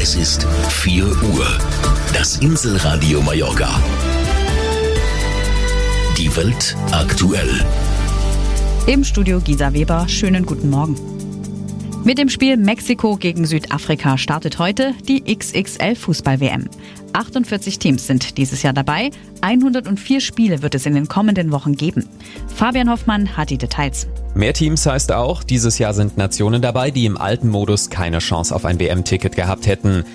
Es ist 4 Uhr. Das Inselradio Mallorca. Die Welt aktuell. Im Studio Gisa Weber. Schönen guten Morgen. Mit dem Spiel Mexiko gegen Südafrika startet heute die XXL-Fußball-WM. 48 Teams sind dieses Jahr dabei. 104 Spiele wird es in den kommenden Wochen geben. Fabian Hoffmann hat die Details. Mehr Teams heißt auch, dieses Jahr sind Nationen dabei, die im alten Modus keine Chance auf ein WM-Ticket gehabt hätten.